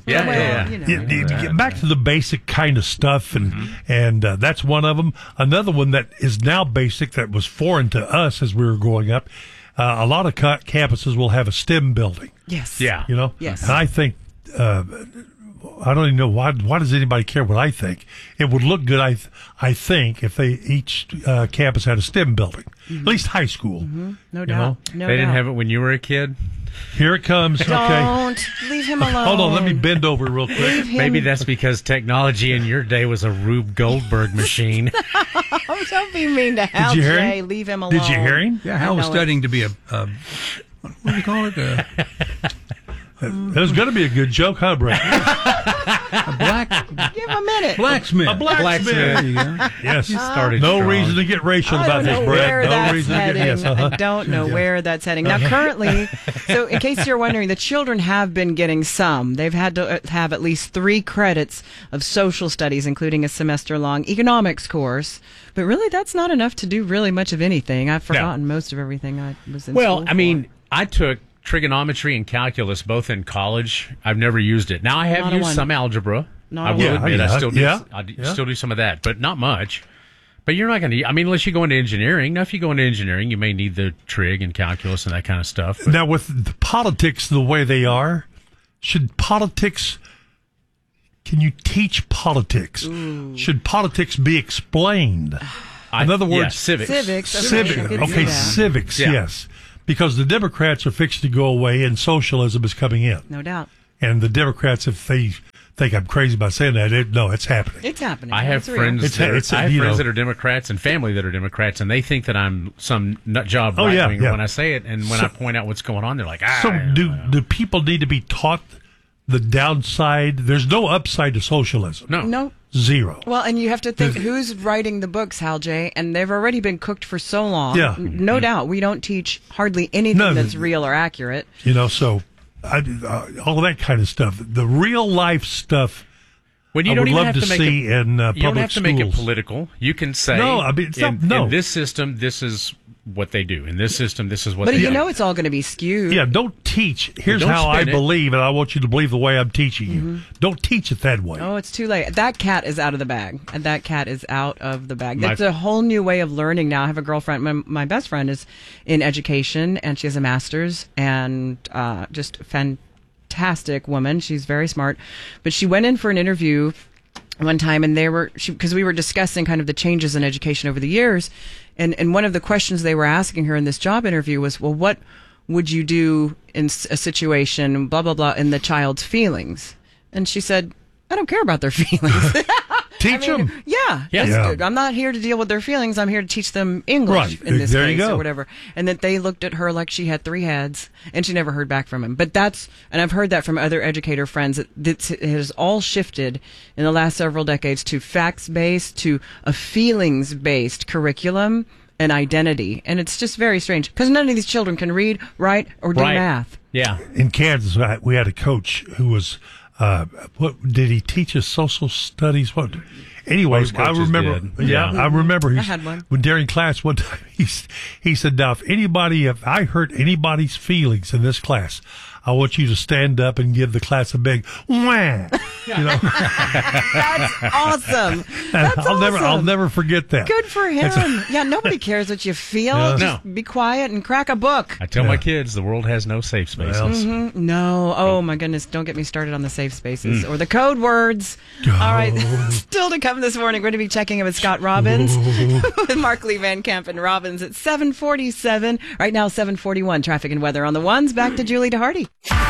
Yeah. Back to the basic kind of stuff, and that's one of them. Another one that is now basic that was foreign to us as we were growing up, a lot of campuses will have a STEM building. Yes. Yeah. Yes. And I think... I don't even know why does anybody care what I think. It would look good, I think, if each campus had a STEM building, at least high school. No doubt. They didn't have it when you were a kid. Here it comes. Don't leave him alone. Hold on, let me bend over real quick. Maybe that's because technology in your day was a Rube Goldberg machine. Don't be mean to Hal. Did you hear Jay. him? Leave him alone. Did you hear him? Yeah, Hal was studying to be what do you call it? It was going to be a good joke, huh, Brett? Give him a minute. Blacksmith. A blacksmith. There you go. Yes. Started no strong. reason to get racial about this, Brett. No reason to get I don't know where that's heading. Now, currently, so in case you're wondering, the children have been getting some. They've had to have at least 3 credits of social studies, including a semester-long economics course. But really, that's not enough to do really much of anything. I've forgotten most of everything I was in school for. I mean, I took trigonometry and calculus both in college. I've never used it. Now I have Not a used one. some algebra. Not I a will one. admit, I still do. Yeah. Still do some of that, but not much. But you're not going to. I mean, unless you go into engineering. Now, if you go into engineering, you may need the trig and calculus and that kind of stuff. Now, with the politics the way they are, should politics? Can you teach politics? Ooh. Should politics be explained? In other words, civics. Civics. Okay, civics. Yeah. Yes, because the Democrats are fixed to go away, and socialism is coming in. No doubt. And the Democrats, if they think I'm crazy by saying that, it's happening. It's happening. I have It's real. friends. I have friends that are Democrats and family that are Democrats, and they think that I'm some nut job Oh, yeah, right-winger yeah. when I say it, and when I point out what's going on, they're like, So do people need to be taught the downside? There's no upside to socialism. No. Zero. Well, and you have to think who's writing the books, Hal J, and they've already been cooked for so long. Yeah. No doubt. We don't teach hardly anything No, that's real or accurate. So all of that kind of stuff. The real life stuff. When you I don't would even love have to to make see in public you don't have to make it schools. political. You can say, No, I mean, it's not- no. in this system, this is what they do. In this system, this is what But they you do. know it's all going to be skewed. Yeah, don't teach. Here's don't how I spin it. believe, and I want you to believe the way I'm teaching you. Mm-hmm. Don't teach it that way. Oh, it's too late. That cat is out of the bag. And that cat is out of the bag. My- That's a whole new way of learning now. I have a girlfriend. My best friend is in education, and she has a master's, and just fantastic woman. She's very smart. But she went in for an interview one time, and because we were discussing kind of the changes in education over the years, and one of the questions they were asking her in this job interview was, well, what would you do in a situation, blah, blah, blah, in the child's feelings? And she said, I don't care about their feelings. Teach them. Yeah. Yeah. That's Yeah. good. I'm not here to deal with their feelings. I'm here to teach them English Right. in this There you case go. or whatever. And that they looked at her like she had three heads, and she never heard back from him. But and I've heard that from other educator friends, that it has all shifted in the last several decades to facts-based, to a feelings-based curriculum and identity. And it's just very strange because none of these children can read, write, or do math. Yeah. In Kansas, we had a coach who was, what did he teach us? Social studies? What? Anyways, Most I coaches remember. did. Yeah, Yeah. I remember. I had one. When during class one time, he said, "Now, if I hurt anybody's feelings in this class, I want you to stand up and give the class a big wah." You know, That's awesome. That's I'll never forget that. Good for him. Yeah, nobody cares what you feel. Yeah. Just be quiet and crack a book. I tell my kids the world has no safe spaces. Mhm. No. Oh, my goodness. Don't get me started on the safe spaces or the code words. All right. Still to come this morning, we're going to be checking in with Scott Robbins with Mark Lee Van Camp and Robbins at 7:47. Right now, 7:41. Traffic and weather on the ones. Back to Julie DeHardy.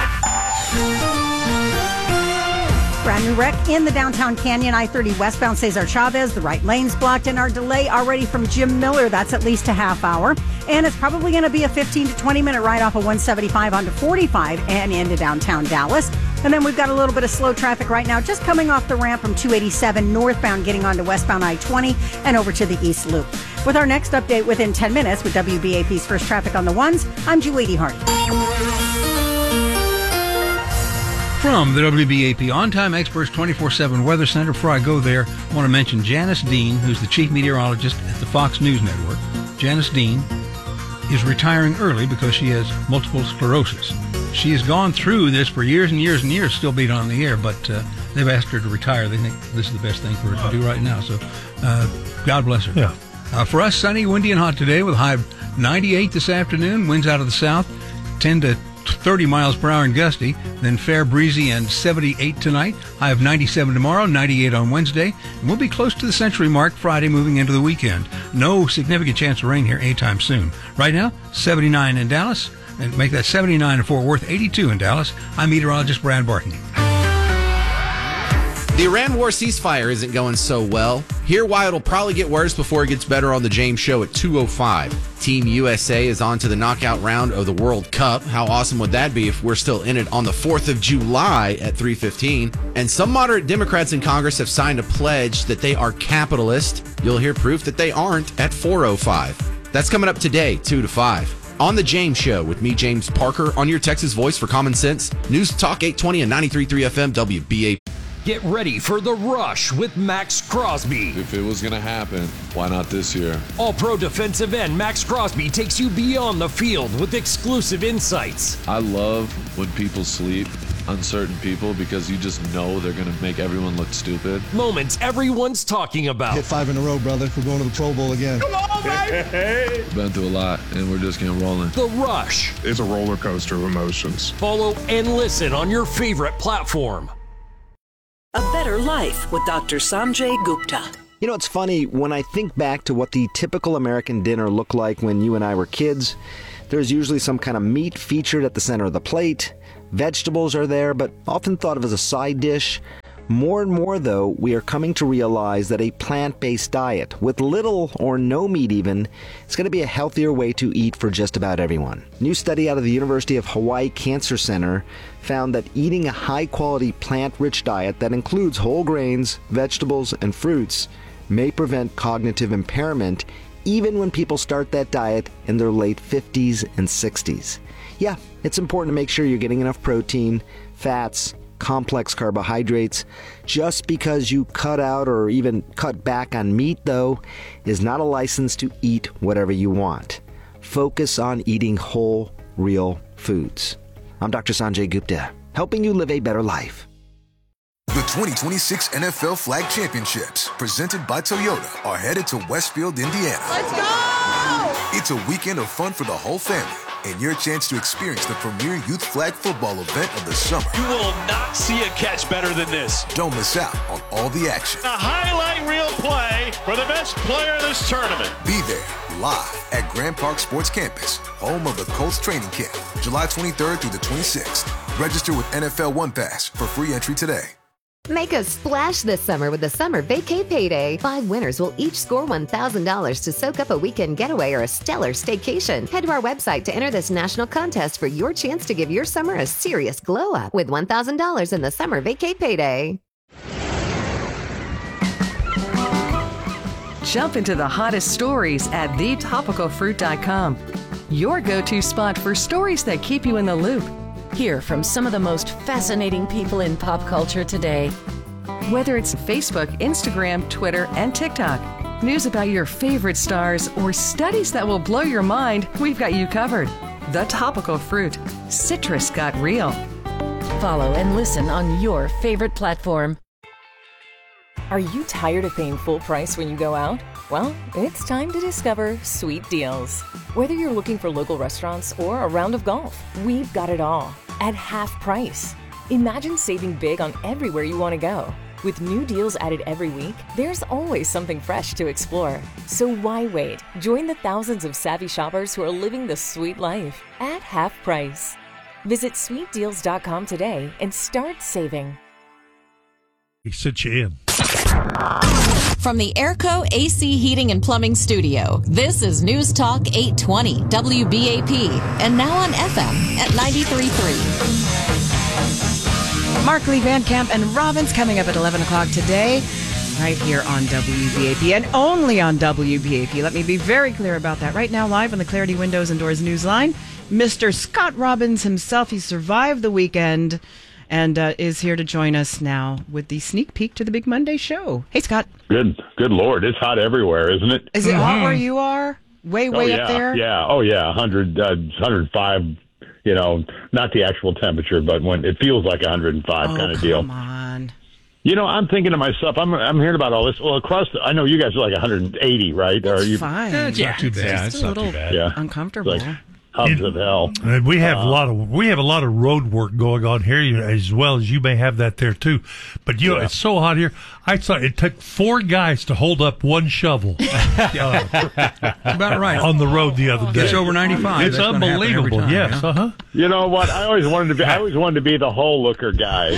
Brand new wreck in the downtown Canyon, I-30 westbound Cesar Chavez. The right lane's blocked, and our delay already from Jim Miller. That's at least a half hour. And it's probably going to be a 15 to 20-minute ride off of 175 onto 45 and into downtown Dallas. And then we've got a little bit of slow traffic right now, just coming off the ramp from 287 northbound, getting onto westbound I-20 and over to the East Loop. With our next update within 10 minutes with WBAP's First Traffic on the Ones, I'm Julie DeHardy. From the WBAP On-Time Experts 24/7 Weather Center, before I go there, I want to mention Janice Dean, who's the chief meteorologist at the Fox News Network. Janice Dean is retiring early because she has multiple sclerosis. She has gone through this for years and years and years, still being on the air, but they've asked her to retire. They think this is the best thing for her to do right now, so God bless her. Yeah. For us, sunny, windy, and hot today with a high of 98 this afternoon, winds out of the south, 10 to 30 miles per hour and gusty, then fair, breezy, and 78 tonight. High of 97 tomorrow, 98 on Wednesday, and we'll be close to the century mark Friday moving into the weekend. No significant chance of rain here anytime soon. Right now, 79 in Dallas, and make that 79 in Fort Worth, 82 in Dallas. I'm meteorologist Brad Barton. The Iran war ceasefire isn't going so well. Hear why it'll probably get worse before it gets better on the James Show at 2:05. Team USA is on to the knockout round of the World Cup. How awesome would that be if we're still in it on the 4th of July at 3:15? And some moderate Democrats in Congress have signed a pledge that they are capitalist. You'll hear proof that they aren't at 4:05. That's coming up today, 2 to 5. On the James Show with me, James Parker, on your Texas Voice for Common Sense. News Talk 820 and 93.3 FM WBAP. Get ready for The Rush with Max Crosby. If it was going to happen, why not this year? All-pro defensive end Max Crosby takes you beyond the field with exclusive insights. I love when people sleep, uncertain people, because you just know they're going to make everyone look stupid. Moments everyone's talking about. Hit 5 in a row, brother. We're going to the Pro Bowl again. Come on, baby! Been through a lot, and we're just getting rolling. The Rush. It's a roller coaster of emotions. Follow and listen on your favorite platform. A Better Life with Dr. Sanjay Gupta. You know, it's funny, when I think back to what the typical American dinner looked like when you and I were kids, there's usually some kind of meat featured at the center of the plate. Vegetables are there, but often thought of as a side dish. More and more, though, we are coming to realize that a plant-based diet, with little or no meat even, is going to be a healthier way to eat for just about everyone. A new study out of the University of Hawaii Cancer Center found that eating a high-quality plant-rich diet that includes whole grains, vegetables, and fruits may prevent cognitive impairment even when people start that diet in their late 50s and 60s. Yeah, it's important to make sure you're getting enough protein, fats, complex carbohydrates. Just because you cut out or even cut back on meat, though, is not a license to eat whatever you want. Focus on eating whole, real foods. I'm Dr. Sanjay Gupta, helping you live a better life. The 2026 NFL Flag Championships, presented by Toyota, are headed to Westfield, Indiana. Let's go! It's a weekend of fun for the whole family, and your chance to experience the premier youth flag football event of the summer. You will not see a catch better than this. Don't miss out on all the action. A highlight reel play for the best player in this tournament. Be there, live at Grand Park Sports Campus, home of the Colts training camp, July 23rd through the 26th. Register with NFL One Pass for free entry today. Make a splash this summer with the Summer Vacay Payday. 5 winners will each score $1,000 to soak up a weekend getaway or a stellar staycation. Head to our website to enter this national contest for your chance to give your summer a serious glow up with $1,000 in the Summer Vacay Payday. Jump into the hottest stories at thetopicalfruit.com. Your go-to spot for stories that keep you in the loop. Hear from some of the most fascinating people in pop culture today. Whether it's Facebook, Instagram, Twitter, and TikTok, news about your favorite stars, or studies that will blow your mind, we've got you covered. The Topical Fruit. Citrus got real. Follow and listen on your favorite platform. Are you tired of paying full price when you go out? Well, it's time to discover Sweet Deals. Whether you're looking for local restaurants or a round of golf, we've got it all at half price. Imagine saving big on everywhere you want to go. With new deals added every week, there's always something fresh to explore. So why wait? Join the thousands of savvy shoppers who are living the sweet life at half price. Visit sweetdeals.com today and start saving. He sent you in. From the Airco AC Heating and Plumbing Studio, this is News Talk 820 WBAP, and now on FM at 93.3. Markley, Van Camp, and Robbins coming up at 11 o'clock today, right here on WBAP, and only on WBAP. Let me be very clear about that. Right now, live on the Clarity Windows and Doors Newsline, Mr. Scott Robbins himself. He survived the weekend and is here to join us now with the sneak peek to the Big Monday show. Hey, Scott. Good Lord. It's hot everywhere, isn't it? Is it hot where you are? Way up there? Yeah. Oh, yeah. 105, you know, not the actual temperature, but when it feels like 105 kind of deal. Come on. You know, I'm thinking to myself, I'm hearing about all this. Well, I know you guys are like 180, right? It's fine. It's not too bad. It's a little uncomfortable. It's like hubs of hell. We have a lot of road work going on here, as well as you may have that there too. But you know, it's so hot here. I thought it took 4 guys to hold up one shovel. About right. On the road the other day. It's over 95. It's unbelievable. Time, yes. Yeah? You know what? I always wanted to be the hole looker guy.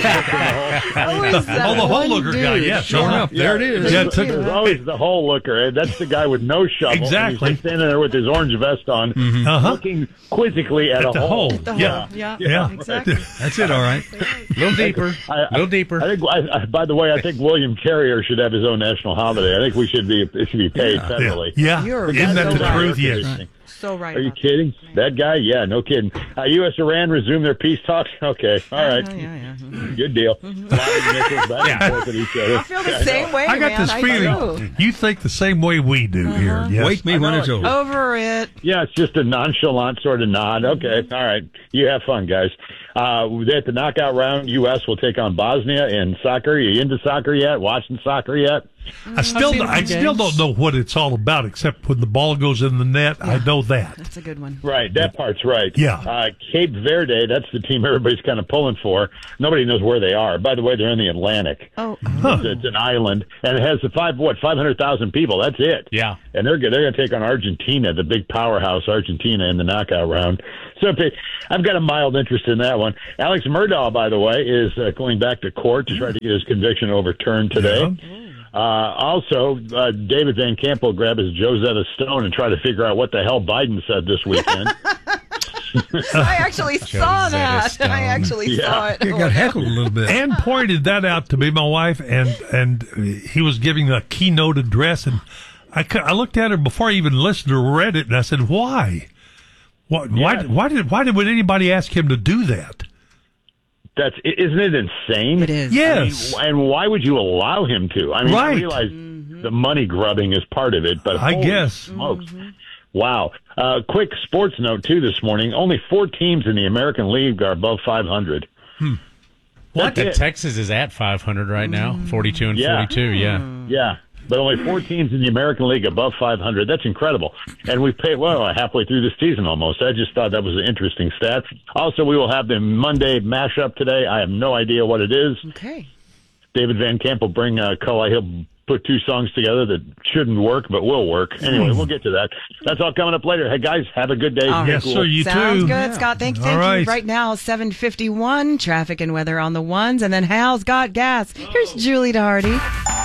The hole looker guy. Yes. Sure enough. There it is. Yeah, there's always the hole looker. That's the guy with no shovel. Exactly. He's standing there with his orange vest on, looking quizzically at a hole. Yeah. Exactly. That's it. All right. A little deeper. I think. By the way, I think William Carrier should have his own national holiday. I think it should be paid federally. Yeah. Isn't that the truth? Yes. so right. Are you kidding? That guy? Yeah, no kidding. U.S.-Iran resume their peace talks? Okay, all right. Yeah. Good deal. Lobbing missiles back and forth at each other. I feel the same way, I got man. this feeling you think the same way we do here. Yes. Wake me when it's over. Over it. Yeah, it's just a nonchalant sort of nod. Okay, all right. You have fun, guys. At the knockout round, U.S. will take on Bosnia in soccer. Are you into soccer yet? Watching soccer yet? I still don't know what it's all about, except when the ball goes in the net. I know that. That's a good one. Right, that part's right. Yeah. Cape Verde, that's the team everybody's kind of pulling for. Nobody knows where they are. By the way, they're in the Atlantic. Oh, it's an island, and it has 500,000 people. That's it. Yeah. And they're going to take on Argentina, the big powerhouse Argentina, in the knockout round. So I've got a mild interest in that one. Alex Murdaugh, by the way, is going back to court to try to get his conviction overturned today. Yeah. Also, David Van Camp will grab his Josetta Stone and try to figure out what the hell Biden said this weekend. I actually saw that. Stone. I actually saw it. He got heckled a little bit. Ann pointed that out to me, my wife, and he was giving a keynote address, and I looked at her before I even listened or read it, and I said, "Why? Why would anybody ask him to do that?" Isn't it insane? It is. Yes. I mean, and why would you allow him to? I mean, Right. I realize the money grubbing is part of it, but I holy guess. smokes. Wow. Quick sports note, too, this morning. Only 4 teams in the American League are above 500. What? And Texas is at 500 right now, 42 and 42. Yeah. Yeah. But only 4 teams in the American League above 500. That's incredible. And we've paid, halfway through the season almost. I just thought that was an interesting stat. Also, we will have the Monday mashup today. I have no idea what it is. Okay. David Van Camp will bring he'll put 2 songs together that shouldn't work, but will work. Anyway, we'll get to that. That's all coming up later. Hey, guys, have a good day. Yes, sir, you Sounds too. good, Scott. Thank you. All right. Right now, 7:51. Traffic and weather on the ones, and then Hal's got gas. Here's Julie Doherty.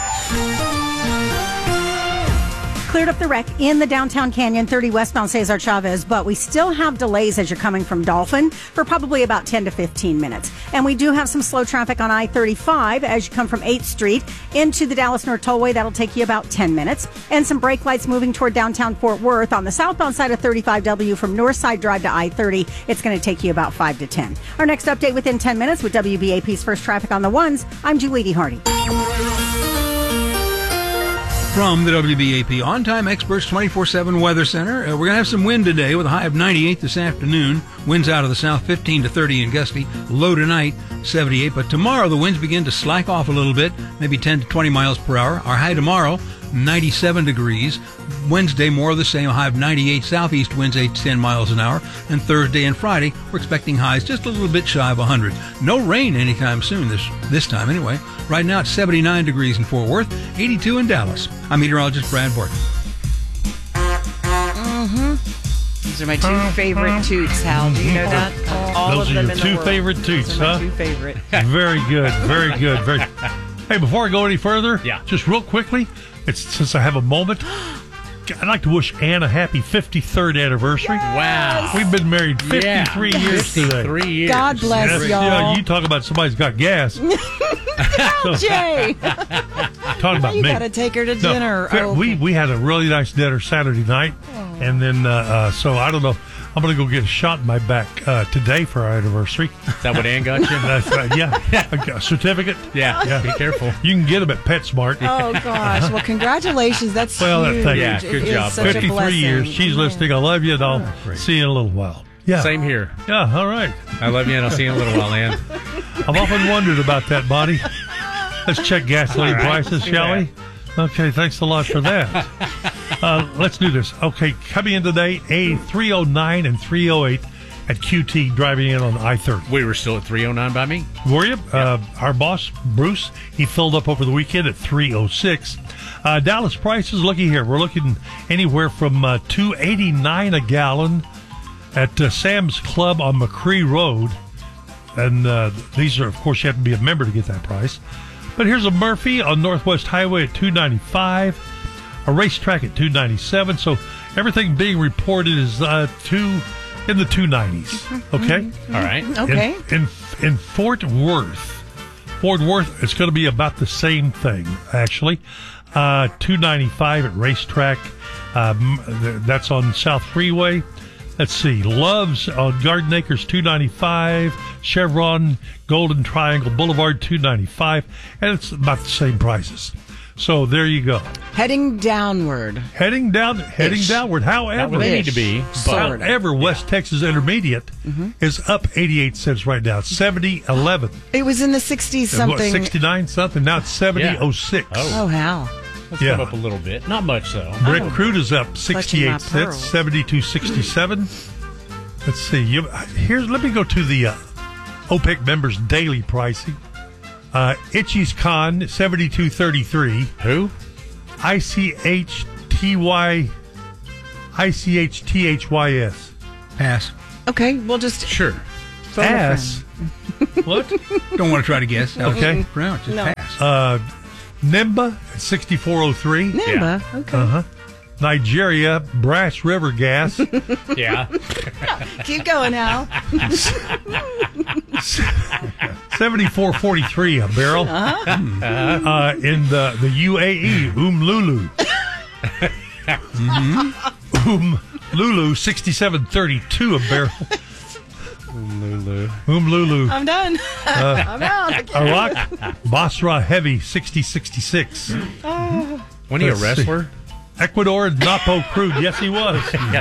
Cleared up the wreck in the downtown canyon, 30 westbound Cesar Chavez, but we still have delays as you're coming from Dolphin for probably about 10 to 15 minutes. And we do have some slow traffic on I-35 as you come from 8th Street into the Dallas North Tollway. That'll take you about 10 minutes. And some brake lights moving toward downtown Fort Worth on the southbound side of 35W from Northside Drive to I-30. It's going to take you about 5 to 10. Our next update within 10 minutes with WBAP's First Traffic on the Ones. I'm Julie Hardy. From the WBAP On-Time Experts 24/7 Weather Center, we're going to have some wind today with a high of 98 this afternoon. Winds out of the south 15 to 30 and gusty. Low tonight 78. But tomorrow the winds begin to slack off a little bit, maybe 10 to 20 miles per hour. Our high tomorrow 97 degrees. Wednesday, more of the same, a high of 98. Southeast winds 8 to 10 miles an hour. And Thursday and Friday, we're expecting highs just a little bit shy of 100. No rain anytime soon, this time anyway. Right now, it's 79 degrees in Fort Worth, 82 in Dallas. I'm meteorologist Brad Barton. These are my 2 favorite toots, Hal. Do you know that? All Those of are them your in the 2 world. favorite toots, Those are my huh? 2 favorite. Very good, very good. Hey, before I go any further, Yeah. just real quickly, since I have a moment, I'd like to wish Ann a happy 53rd anniversary. Wow. We've been married 53 years today. 3 years. God bless Yes, y'all. you talk about somebody's got gas. Jay. Talking about You me. got to take her to dinner. No, we had a really nice dinner Saturday night, and then so I don't know. I'm going to go get a shot in my back today for our anniversary. Is that what Ann got you? That's right. Yeah, a certificate. Yeah. Be careful. You can get them at PetSmart. Oh, gosh. Well, congratulations. That's Well, huge. thank you. Yeah, good It is job. such a 53 blessing. years. She's listening. I love you, and I'll see you in a little while. Yeah. Same here. Yeah. All right. I love you, and I'll see you in a little while, Ann. I've often wondered about that, Bonnie. Let's check gasoline All right, prices, let's do shall that. we? Okay, thanks a lot for that. Let's do this. Okay, coming in today, A309 and 308 at QT driving in on I-30. We were still at 309 by me. Were you? Our boss, Bruce, he filled up over the weekend at 306. Dallas prices, looky here. We're looking anywhere from $2.89 a gallon at Sam's Club on McCree Road. And these are, of course, you have to be a member to get that price. But here's a Murphy on Northwest Highway at $2.95, a Racetrack at $2.97. So everything being reported is in the $2.90s. Okay? All right. Okay. In Fort Worth, Fort Worth, it's going to be about the same thing, actually. $295 at Racetrack. That's on South Freeway. Let's see. Love's on Garden Acres, $295. Chevron, Golden Triangle Boulevard, $295. And it's about the same prices. So there you go. Heading downward. Heading downward. However, they need to be. However, West Texas Intermediate is up 88 cents right now. 70.11. It was in the 60s something. 69 something. Now it's 70.06. Oh, how? Let's come up a little bit. Not much, though. Brick Crude is up 68 cents, 72.67. Let's see. Let me go to the OPEC members' daily pricing. Itchy's Con, 72.33. Who? ICHTHYS. Pass. Okay, we'll just... Sure. Pass. What? Don't want to try to guess. Okay. Pronounce it. No. Pass. Nimba at 64.03. Nimba, okay. Nigeria, Brass River Gas. Yeah. Keep going, Hal. 74.43 a barrel. In the UAE, Lulu. Lulu, 67.32 a barrel. Lulu. I'm done. I'm out. Iraq, Basra Heavy, 60.66. Wasn't he a wrestler? Ecuador, Napo Crude. Yes, he was.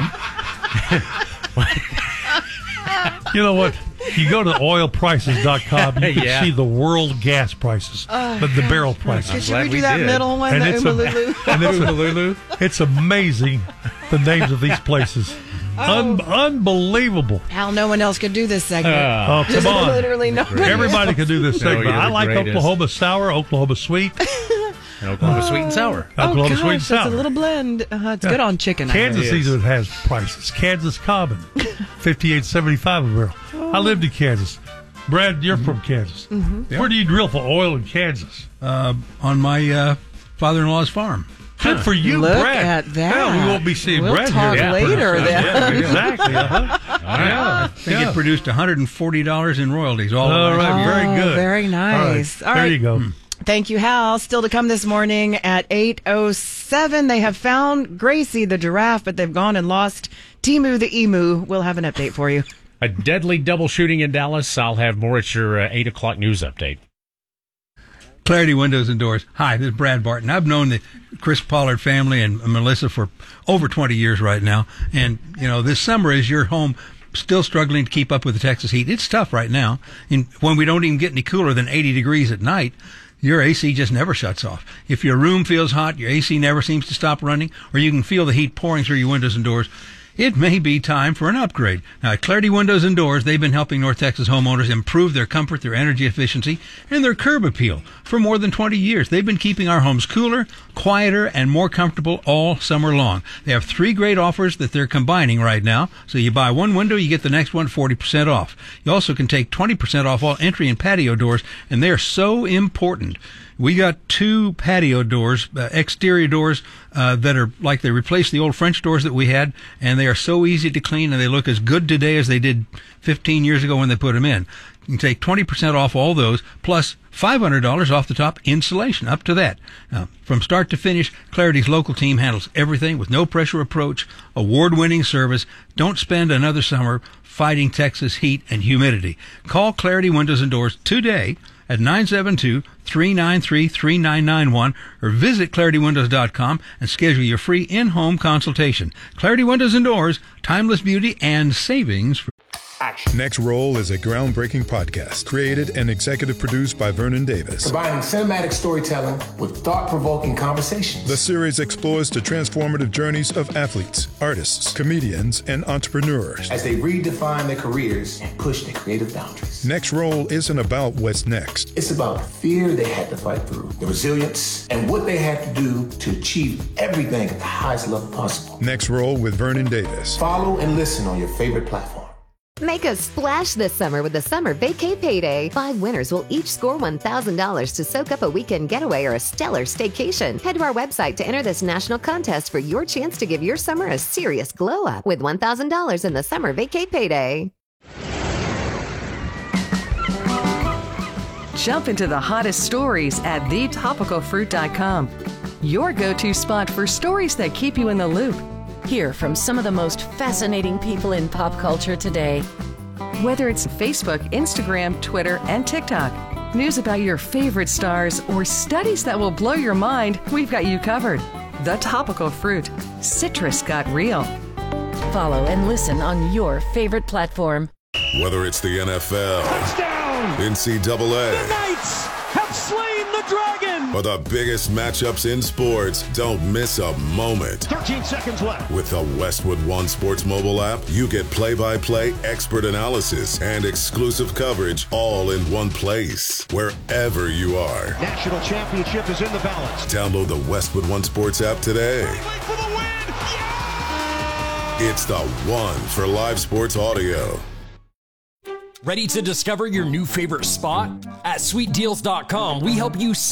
You know what? You go to oilprices.com, you can see the world gas prices, but the barrel prices. Should we do that middle one, the Umalulu? It's amazing, the names of these places. Unbelievable. Hal, no one else could do this segment. Oh, come on. Literally nobody. Everybody can do this segment. I like greatest. Oklahoma Sour, Oklahoma Sweet. And Oklahoma Sweet and Sour. Oklahoma Sweet and Sour. It's a little blend. It's good on chicken. Kansas even has prices. Kansas Common, $58.75 a barrel. I lived in Kansas. Brad, you're from Kansas. Where do you drill for oil in Kansas? On my father-in-law's farm. Good for you, Look Brad. at that. Well, we won't be seeing We'll Brad talk here later then. Yeah, exactly. I think it produced $140 in royalties. All right, very good. Very nice. All right, there you go. Thank you, Hal. Still to come this morning at 8:07. They have found Gracie the giraffe, but they've gone and lost Timu the emu. We'll have an update for you. A deadly double shooting in Dallas. I'll have more at your 8 o'clock news update. Clarity Windows and Doors. Hi, this is Brad Barton. I've known the Chris Pollard family and Melissa for over 20 years right now. And, this summer as you're home still struggling to keep up with the Texas heat, it's tough right now. And when we don't even get any cooler than 80 degrees at night, your AC just never shuts off. If your room feels hot, your AC never seems to stop running, or you can feel the heat pouring through your windows and doors, it may be time for an upgrade. Now, at Clarity Windows and Doors, they've been helping North Texas homeowners improve their comfort, their energy efficiency, and their curb appeal for more than 20 years. They've been keeping our homes cooler, quieter, and more comfortable all summer long. They have 3 great offers that they're combining right now. So you buy one window, you get the next one 40% off. You also can take 20% off all entry and patio doors, and they're so important. We got 2 patio doors, exterior doors, that are like they replaced the old French doors that we had, and they are so easy to clean, and they look as good today as they did 15 years ago when they put them in. You can take 20% off all those, plus $500 off the top insulation, up to that. Now, from start to finish, Clarity's local team handles everything with no pressure approach, award-winning service. Don't spend another summer fighting Texas heat and humidity. Call Clarity Windows and Doors today at 972-393-3991 or visit ClarityWindows.com and schedule your free in-home consultation. Clarity Windows and Doors, timeless beauty and savings. Next Roll is a groundbreaking podcast created and executive produced by Vernon Davis. Combining cinematic storytelling with thought-provoking conversations. The series explores the transformative journeys of athletes, artists, comedians, and entrepreneurs as they redefine their careers and push their creative boundaries. Next Roll isn't about what's next. It's about the fear they had to fight through, the resilience, and what they had to do to achieve everything at the highest level possible. Next Roll with Vernon Davis. Follow and listen on your favorite platform. Make a splash this summer with the Summer Vacay Payday. 5 winners will each score $1,000 to soak up a weekend getaway or a stellar staycation. Head to our website to enter this national contest for your chance to give your summer a serious glow up with $1,000 in the Summer Vacay Payday. Jump into the hottest stories at thetopicalfruit.com. Your go-to spot for stories that keep you in the loop. Hear from some of the most fascinating people in pop culture today. Whether it's Facebook, Instagram, Twitter, and TikTok, news about your favorite stars, or studies that will blow your mind, we've got you covered. The Topical Fruit. Citrus got real. Follow and listen on your favorite platform. Whether it's the NFL, touchdown, NCAA, the Knights have slain the dragon, or the biggest matchups in sports, don't miss a moment. 13 seconds left. With the Westwood One Sports mobile app, you get play-by-play expert analysis and exclusive coverage all in one place, wherever you are. National championship is in the balance. Download the Westwood One Sports app today. For the win! It's the one for live sports audio. Ready to discover your new favorite spot? At sweetdeals.com, we help you